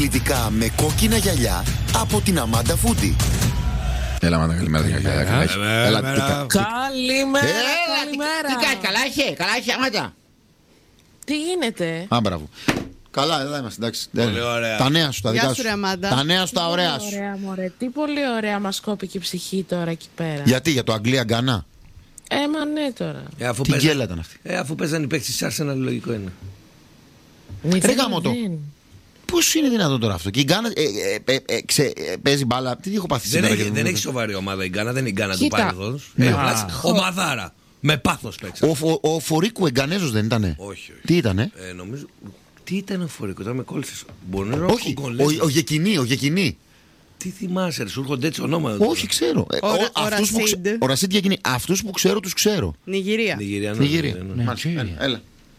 αθλητικά με κόκκινα γυαλιά από την Αμάντα Φούντι. Έλα, Αμάντα, καλημέρα. Καλημέρα. Καλημέρα. Τι κάνει, καλά είσαι, Αμάντα. Τι γίνεται? Μπράβο. Καλά, εδώ είμαστε, εντάξει. Πολύ ωραία. Τα νέα σου, τα δικά σου. Τα νέα σου, τα ωραία σου. Ωραία, μωρέ. Τι πολύ ωραία μας κόπηκε η ψυχή τώρα εκεί πέρα. Γιατί, για το Αγγλία-Γκάνα? Μα ναι τώρα. Τι γκέλα ήταν αυτή? Αφού παίζανε οι παίκτες της Arsenal, λογικό είναι. Ρε γάμο το. Πώς είναι δυνατόν τώρα αυτό? Και η Γκάνα παίζει μπάλα. Τι έχω πάθει σήμερα? Δεν έχει σοβαρή ομάδα η Γκάνα, δεν είναι η Γκάνα του παρελθόντος. Ομαδάρα. Με πάθος παίξα. Ο Φορίκου Εγκανέζος δεν ήτανε? Όχι. Τι ήτανε? Νομίζω. Τι ήταν ο Φορίκου, τώρα με κόλλησες. Όχι, ο Γεκινή. Τι θυμάσαι, σου έρχονται έτσι ονόματα? Όχι, ξέρω. Ο Ρασίντ Γεκινή. Αυτούς που ξέρω, τους ξέρω. Νιγηρία. Έλα.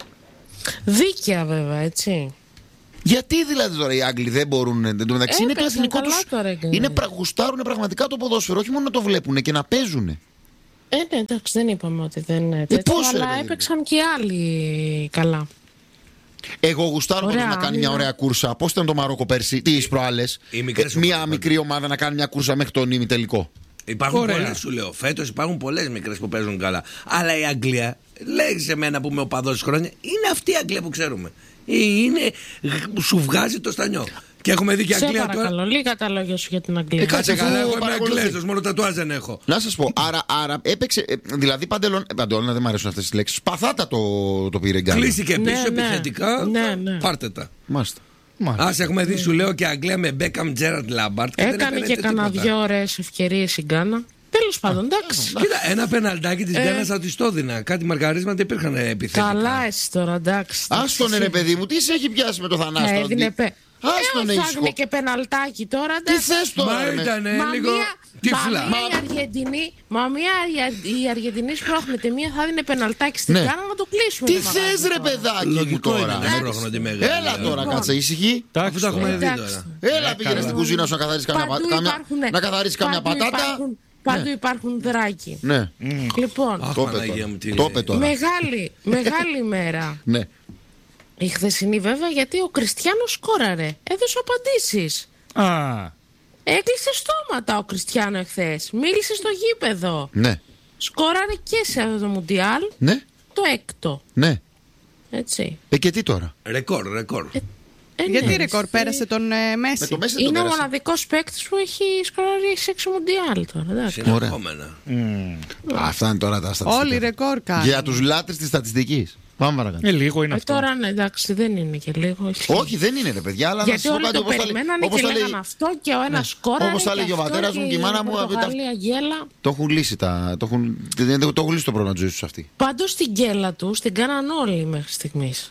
Δίκαια βέβαια, έτσι. Γιατί δηλαδή τώρα οι Άγγλοι δεν μπορούν? Εν τω μεταξύ είναι το εθνικό τους. Γουστάρουν πραγματικά το ποδόσφαιρο, όχι μόνο να το βλέπουν και να παίζουν. Ναι, εντάξει, δεν είπαμε ότι δεν είναι τέτοιο, αλλά έπαιξαν και άλλοι καλά. Εγώ γουστάρω να κάνει μια ωραία κούρσα. Πώς ήταν το Μαρόκο πέρσι, τις προάλλες? Μια μικρή ομάδα να κάνει μια κούρσα μέχρι τον ημιτελικό. Υπάρχουν πολλές, σου λέω. Φέτος υπάρχουν πολλές μικρές που παίζουν καλά. Αλλά η Αγγλία, λέει σε μένα που είμαι οπαδός χρόνια, είναι αυτή η Αγγλία που ξέρουμε. Σου βγάζει το στανιό. Και έχουμε δει και Αγγλία τώρα. Παρακαλώ, λίγα τα λόγια σου για την Αγγλία. Κάτσε καλά, εγώ είμαι Αγγλέζος, μόνο τατουάζ δεν έχω. Να σας πω, άρα έπαιξε. Δηλαδή παντελώνα, δεν μου αρέσουν αυτές τις λέξεις. Σπαθάτα το πήρε Γκάνα. Κλείστηκε πίσω επιθετικά. Πάρτε τα. Μάλιστα. Ας έχουμε δει, σου λέω, και Αγγλία με Μπέκαμ, Τζέραντ, Λάμπαρτ. Έκανε και κανένα δυο ωραίες ευκαιρίες η Γκάνα. Τέλος πάντων, εντάξει. Κοίτα, ένα πεναλτάκι της Γκάνας θα της το έδινα. Κάτι μαρκαρίσματα υπήρχαν επιθετικά. Καλά, εσύ τώρα, εντάξει. Άστον ρε παιδί μου, τι σε έχει πιάσει με το θανάστο? Άστον ήσυχο. Και πεναλτάκι τώρα. Τι θες τώρα? Μα ήταν λίγο τυφλά. Η Αργεντινή σπρώχνεται. Μία θα δίνει πεναλτάκι στην Γκάνα να το κλείσουμε. Τι θες ρε παιδάκι μου τώρα? Έλα τώρα, κάτσε ήσυχη. Αυτό το έχουμε δει τώρα. Έλα, πήγαινε στην κουζίνα σου να καθαρίσεις κάμια πατάτα. Παντού υπάρχουν δράκι. Ναι. Λοιπόν, το πε τώρα. Μεγάλη ημέρα. Ναι. Η χθεσινή βέβαια, γιατί ο Κριστιάνος σκόραρε. Έδωσε απαντήσεις. Έκλεισε στόματα ο Κριστιάνο εχθές. Μίλησε στο γήπεδο. Ναι. Σκόραρε και σε αυτό το Μουντιάλ. Ναι. Το έκτο. Ναι. Έτσι. Και τι τώρα? Ρεκόρ. Γιατί ρεκόρ πέρασε τον Μέση? Είναι ο μοναδικός παίκτης που έχει σκοράρει σε 6 Μουντιάλ τώρα. Συνεχόμενα. Αυτά είναι τώρα τα στατιστικά. Όλοι ρεκόρ κάνουν. Για τους λάτρες της στατιστικής. Πάμε παρακάτω. Λίγο είναι αυτό. Τώρα ναι, εντάξει, δεν είναι και λίγο. Όχι, δεν είναι ρε παιδιά, αλλά γιατί όλοι το περιμένανε και λέγανε αυτό και ο ένας σκόραρε. Όπως θα λέγει ο πατέρας μου και η μάνα μου. Το έχουν λύσει το έχουν λύσει το πρόβλημα της ζωής τους αυτοί. Πάντως στην γκέλα τους την κάναν όλοι μέχρι στιγμής.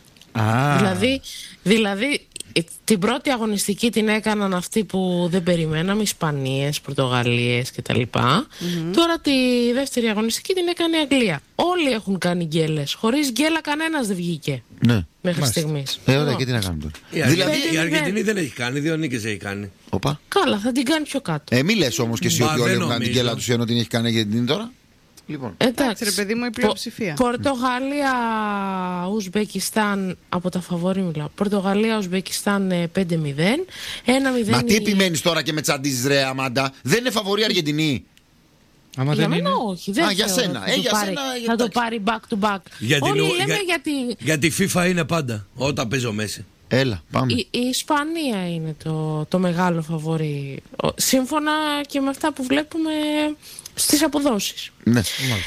Δηλαδή την πρώτη αγωνιστική την έκαναν αυτοί που δεν περιμέναμε, Ισπανίες, Πορτογαλίες κτλ. Τώρα τη δεύτερη αγωνιστική την έκανε η Αγγλία. Όλοι έχουν κάνει γκέλες. Χωρίς γκέλα κανένας δεν βγήκε. Ναι. Μέχρι στιγμής. Ωραία, και τι να κάνουμε τώρα? Δηλαδή η Αργεντινή δεν έχει κάνει, 2 νίκες έχει κάνει. Οπα. Καλά, θα την κάνει πιο κάτω. Μη λες όμως και εσύ ότι όλοι έχουν κάνει την γκέλα τους ενώ την έχει κάνει η Αργεντινή τώρα. Λοιπόν. Εντάξει, ρε παιδί μου, η πλειοψηφία. Πορτογαλία, Ουσμπεκιστάν, από τα φαβόρι μιλάω. Πορτογαλία, Ουσμπεκιστάν 5-0. 1-0. Μα τι επιμένεις τώρα και με τσαντίζεις ρε Αμάντα? Δεν είναι φαβορί Αργεντινή? Για μένα όχι. Δεν για σένα. Θα το πάρει back to back. Για τη FIFA είναι πάντα όταν παίζει ο Μέση. Έλα, πάμε. Η Ισπανία είναι το μεγάλο φαβορί. Σύμφωνα και με αυτά που βλέπουμε στις αποδόσεις. Ναι.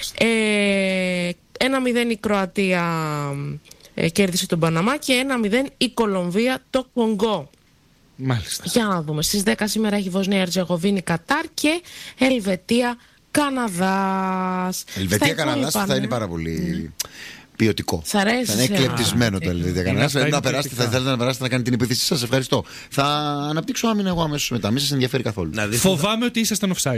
1-0 η Κροατία κέρδισε τον Παναμά και 1-0 η Κολομβία το Κονγκό. Μάλιστα. Για να δούμε. Στις 10 σήμερα έχει Βοσνία, Ερζεγοβίνη, Κατάρ και Ελβετία, Καναδάς. Ελβετία, Καναδάς θα είναι πάρα πολύ ποιοτικό. Θα αρέσει. Θα είναι εκλεπτισμένο το Ελβετία, Καναδάς. Θα θέλετε να περάσετε να κάνετε την επίθεση σας. Ευχαριστώ. Θα αναπτύξω άμυνα εγώ αμέσως μετά. Μην σας ενδιαφέρει καθόλου. Φοβάμαι ότι ήσασταν offside.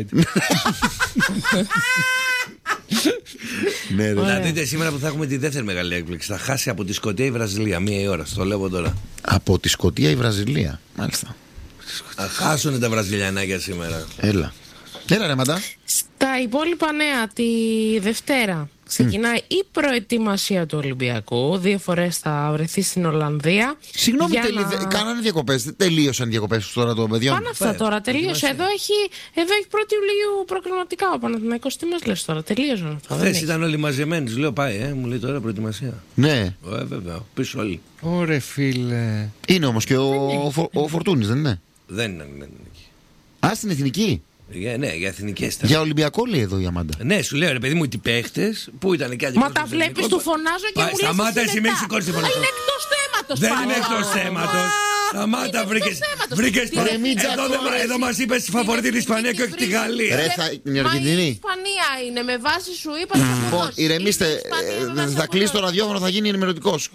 Ναι, να δείτε σήμερα που θα έχουμε τη δεύτερη μεγάλη έκπληξη. Θα χάσει από τη Σκωτία η Βραζιλία. 1 η ώρα. Το λέω τώρα. Από τη Σκωτία η Βραζιλία. Μάλιστα. Θα χάσουν τα βραζιλιανάκια σήμερα. Έλα ρε Μαντά. Στα υπόλοιπα νέα τη Δευτέρα ξεκινάει η προετοιμασία του Ολυμπιακού. 2 φορές θα βρεθεί στην Ολλανδία. Συγγνώμη, κάνανε διακοπές. Τελείωσαν διακοπές τώρα των παιδιών. Πάνε αυτά τώρα, τελείωσε. Εδώ έχει 1η Ιουλίου προκριματικά ο Παναθηναϊκός. Τι μας λες τώρα, τελείωσαν αυτά. Χθες ήταν όλοι μαζεμένοι. Του λέω πάει, μου λέει τώρα προετοιμασία. Ναι. Βέβαια, πίσω όλοι. Ωρε φίλε. Είναι όμως και ο Φορτούνης, δεν είναι? Δεν είναι εκεί. Α, στην εθνική. Ναι, για εθνικές ήταν. Για Ολυμπιακό λέει εδώ η Αμάντα. Ναι, σου λέω ρε παιδί μου, οι παίχτες που ήταν και Μα τα βλέπεις, του φωνάζω και μου λες. Σταμάτα, εσύ με έχεις σηκώσει τη φωνή. Είναι εκτός θέματος. Δεν είναι εκτός θέματος. Σταμάτα, βρήκες. Εδώ μας είπες τη φαβορητή την Ισπανία και όχι τη Γαλλία. Ρε, η Αργεντινή. Η Ισπανία είναι, με βάση σου είπα. Λοιπόν, ηρεμήστε. Θα κλείσει το ραδιόφωνο, θα γίνει ενημερωτικός.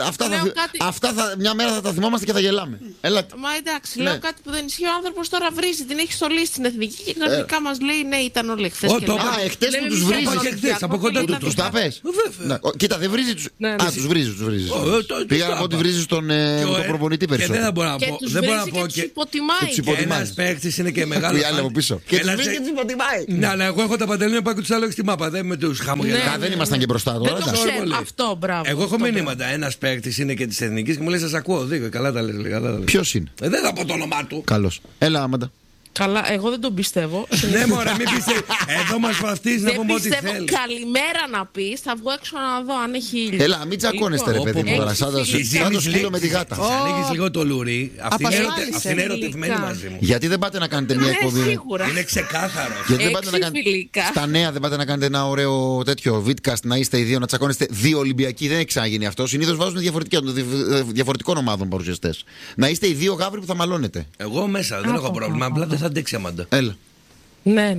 Αυτά μια μέρα θα τα θυμόμαστε και θα γελάμε. Μα εντάξει, λέω κάτι που δεν ισχύει. Ο άνθρωπος τώρα βρίζει, την έχει στολίσει στην εθνική και ξαφνικά μας λέει ναι, ήταν όλοι χθες. Εχθές που τους βρίζει. Από κοντά Τους τα πες. Κοίτα, δεν βρίζει τους. Α, τους βρίζει. Πήγα να πω ότι βρίζει τον προπονητή περισσότερο. Δεν μπορώ να πω. Δεν μπορώ να πω. Και τους υποτιμάει. Ένας παίκτης είναι και μεγάλος. Οι άλλοι από πίσω. Και τους βρίζει και τους υποτιμάει. Ναι, αλλά εγώ έχω τα παντελόνια που τους άλλους στη μάπα. Δεν με τους χαμογελάω. Δεν ήμασταν και μπροστά τώρα. Δεν το ξέρω αυτό, μπράβο. Εγώ έχω μηνύματα. Ένας παίκτης είναι και της εθνικής και μου λέει σας ακούω. Καλά τα λες. Ποιος είναι? Δεν θα πω το όνομά του. Καλώς. Έλα, Άμαντα. Καλά, εγώ δεν τον πιστεύω. Ναι, μωρέ, μην πιστεύει. Εδώ μας βαφτίζεις να πούμε ό,τι θέλεις. Καλημέρα να πεις, θα βγω έξω να δω αν έχει ήλιο. Έλα, μην τσακώνεστε, ρε παιδί μου τώρα. Σαν το σκύλο με τη γάτα. Ανοίγεις λίγο το λουρί. Αυτή είναι ερωτευμένη μαζί μου. Γιατί δεν πάτε να κάνετε μια εκπομπή? Είναι ξεκάθαρο. Γιατί δεν πάτε να κάνετε. Στα νέα δεν πάτε να κάνετε ένα ωραίο τέτοιο vidcast, να είστε οι δύο, να τσακώνεστε 2 Ολυμπιακοί? Δεν έχει ξαναγίνει αυτό. Συνήθως βάζουν διαφορετικών ομάδων παρουσιαστές. Να είστε οι 2 γάβροι που θα μαλώνετε. Εγώ μέσα δεν έχω πρόβλημα. Απλά δεν θα αντέξει Αμάντα. Ναι.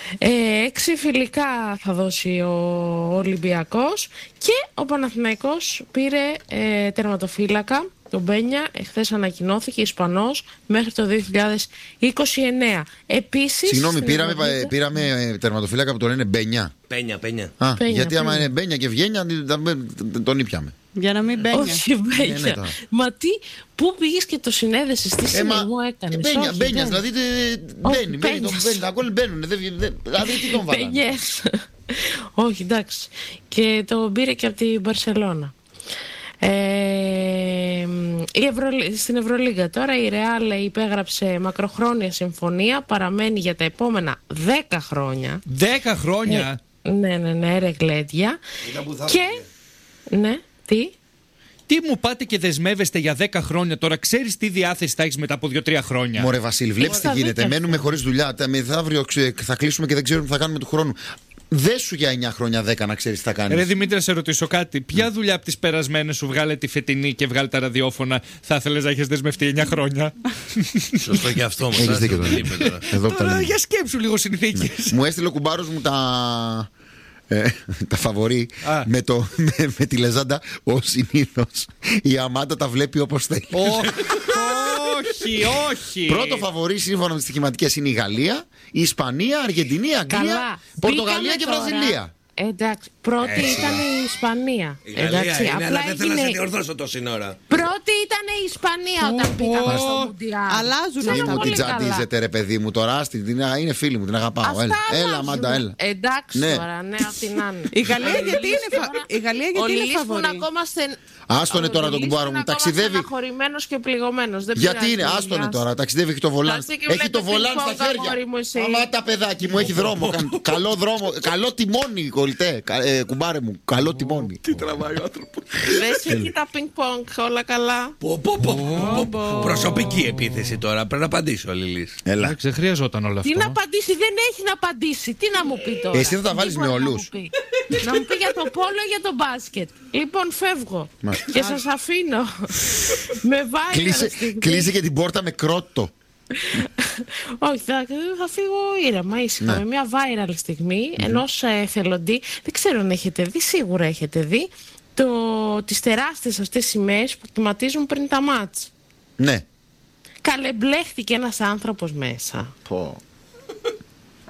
6 φιλικά θα δώσει ο Ολυμπιακός και ο Παναθηναϊκός πήρε τερματοφύλακα, τον Μπένια. Εχθές ανακοινώθηκε Ισπανός μέχρι το 2029. Επίσης. Συγγνώμη, πήραμε τερματοφύλακα που τον λένε Μπένια. Πένια. Γιατί άμα είναι Μπένια και Βγένια, τον ήπιαμε. Για να μην Μπένια. Όχι Μπένια. Μα τι, πού πήγες και το συνέδεσες, τι συνεγμό έκανες? Μπένια, δηλαδή μπαίνει. Ακόμα μπαίνουν. Δηλαδή τι τον βάλανε? Όχι, εντάξει. Και το πήρε και από την Μπαρσελόνα. Στην Ευρωλίγκα τώρα η Ρεάλ υπέγραψε μακροχρόνια συμφωνία, παραμένει για τα επόμενα 10 χρόνια. 10 χρόνια? Ναι, ρε γλέντια. Και ναι, τι μου πάτε και δεσμεύεστε για 10 χρόνια τώρα? Ξέρεις τι διάθεση θα έχεις μετά από 2-3 χρόνια? Μωρέ Βασίλη, βλέπεις τι γίνεται. Μένουμε χωρίς δουλειά. Μεθαύριο θα κλείσουμε και δεν ξέρουμε τι θα κάνουμε του χρόνου. Δες σου για 9 χρόνια 10 να ξέρεις τι θα κάνεις. Ρε Δημήτρη, να σε ρωτήσω κάτι. Ποια δουλειά από τις περασμένες σου, βγάλε τη φετινή και βγάλε τα ραδιόφωνα, θα ήθελες να έχεις δεσμευτεί 9 χρόνια? Σωστό και αυτό όμως. Έχεις δίκιο τώρα. Για σκέψου λίγο συνθήκες. Μου έστειλε ο κουμπάρος μου τα φαβορί με τη λεζάντα. Ως συνήθως η Αμάντα τα βλέπει όπως θέλει. Όχι. Πρώτο φαβορί σύμφωνα με τις στοιχηματικές είναι η Γαλλία, η Ισπανία, Αργεντινή, Αγγλία, Πορτογαλία και Βραζιλία. Εντάξει, πρώτη ήταν η Ισπανία. Η Γαλλία είναι, αλλά δεν θέλω να σε διορθώσω τόση ώρα. Πρώτη ήταν η Ισπανία όταν πήγαμε στο Μουντιάλ. Αλλάζουν αυτά. αυτά. Μου την τζαντίζετε ρε παιδί μου τώρα, είναι φίλη μου, την αγαπάω. Έλα Αμάντα, έλα. Εντάξει τώρα, ναι, ό,τι να είναι. Η Γαλλία γιατί είναι φαβορί? Άστονε τώρα τον κουμπάρο μου, ταξιδεύει. Χωρημένος και πληγωμένος. Γιατί είναι, άστονε τώρα, ταξιδεύει και το βολάν. Έχει το βολάν στα χέρια. Αμάτα παιδάκι μου, έχει δρόμο. Καλό δρόμο, καλό τιμόνι, κολλητέ. Κουμπάρε μου, καλό τιμόνι. Τι τραβάει ο άνθρωπος. Δες εκεί τα πινκ-πονκ, όλα καλά. Προσωπική επίθεση τώρα, πρέπει να απαντήσει ο Λιλής. Έλα. Δεν χρειαζόταν όλο αυτό. Τι να απαντήσει, δεν έχει να απαντήσει. Τι να μου πει τώρα? Εσύ θα τα βάλεις με όλους. Να μου πει για το πόλο ή για το μπάσκετ. Λοιπόν, φεύγω. Και σας αφήνω. Με βάει. Κλείσε και την πόρτα με κρότο. Όχι, θα φύγω ήρεμα, ήσυχα. Με μια viral στιγμή ενός εθελοντή. Δεν ξέρω αν έχετε δει, σίγουρα έχετε δει τις τεράστιες αυτές σημαίες που κυματίζουν πριν τα μάτς. Ναι. Καλεμπλέχτηκε ένας άνθρωπος μέσα.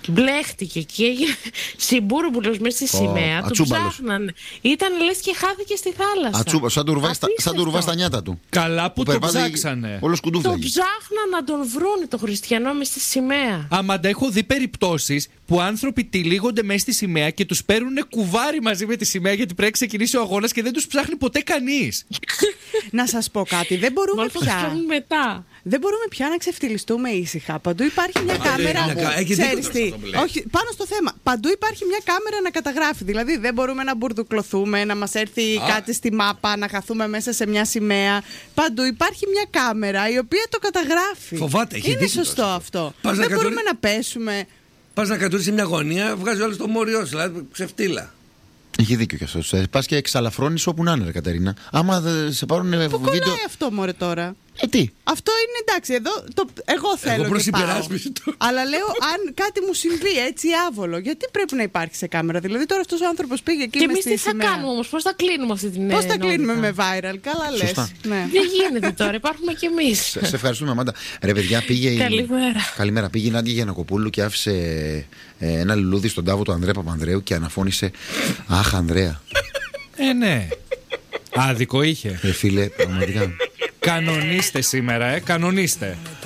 Μπλέχτηκε και έγινε συμπούρμπουλος μέσα στη σημαία. Του ψάχνανε. Ήταν λες και χάθηκε στη θάλασσα. Ατσούπα, σαν του ρουβά στα νιάτα του. Καλά που το ψάξανε. Όλο σκουντούφλα. Το ψάχναν να τον βρούνε το χριστιανό μες στη σημαία. Αμάντα, έχω δει περιπτώσεις που άνθρωποι τυλίγονται μέσα στη σημαία και τους παίρνουν κουβάρι μαζί με τη σημαία γιατί πρέπει να ξεκινήσει ο αγώνας και δεν τους ψάχνει ποτέ κανείς. Να σας πω κάτι, δεν μπορούμε πια. Δεν μπορούμε πια να ξεφτυλιστούμε ήσυχα. Παντού υπάρχει μια κάμερα. Ξέρεις τι? Όχι, πάνω στο θέμα. Παντού υπάρχει μια κάμερα να καταγράφει. Δηλαδή δεν μπορούμε να μπουρδουκλωθούμε, να μας έρθει κάτι στη μάπα, να χαθούμε μέσα σε μια σημαία. Παντού υπάρχει μια κάμερα η οποία το καταγράφει. Φοβάται, έχει Είναι σωστό αυτό. Δεν μπορούμε να πέσουμε. Πας να κατουρίσει μια γωνία, βγάζει όλο το μόριό σου, δηλαδή ξεφτύλα. Έχει δίκιο κι αυτό. Πας και εξαλαφρώνεις όπου να είναι, ρε Κατερίνα. Άμα σε πάρουν βίντεο. Πού κολλάει αυτό, μωρέ, τώρα? Τι? Αυτό είναι εντάξει, εδώ εγώ θέλω και πάω. Αλλά λέω, αν κάτι μου συμβεί έτσι άβολο, γιατί πρέπει να υπάρχει σε κάμερα? Δηλαδή τώρα αυτός ο άνθρωπος πήγε εκεί. Και εμείς τι θα κάνουμε όμως, πώς θα κλείνουμε αυτή την Πώς θα κλείνουμε με viral? Καλά λες. Ναι. Δεν γίνεται τώρα, υπάρχουμε κι εμείς. Σε ευχαριστούμε, Αμάντα. Ρε παιδιά, πήγε. Καλημέρα. Πήγε η Νάντια Γιαννακοπούλου και άφησε ένα λουλούδι στον τάβο του Ανδρέα Παπανδρέου και αναφώνησε «Αχ, Ανδρέα». Ναι. Άδικο είχε. Φίλε, πραγματικά. Κανονίστε σήμερα, κανονίστε.